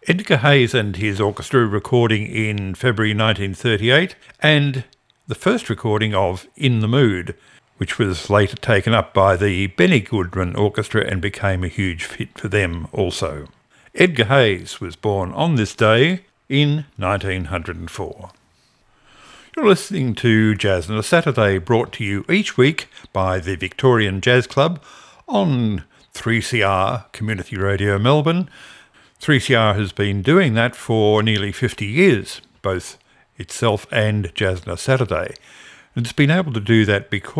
Edgar Hayes and his orchestra recording in February 1938, and the first recording of In the Mood, which was later taken up by the Benny Goodman Orchestra and became a huge hit for them also. Edgar Hayes was born on this day in 1904. You're listening to Jazz on a Saturday, brought to you each week by the Victorian Jazz Club on 3CR Community Radio Melbourne. 3CR has been doing that for nearly 50 years, both itself and Jazz on a Saturday. And it's been able to do that because